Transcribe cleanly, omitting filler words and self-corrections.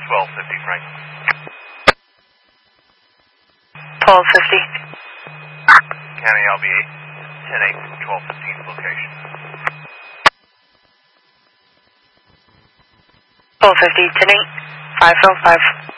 1250 Frank. 1250. County LB 10-8 from 1215 location. 1250, 10-8, 505.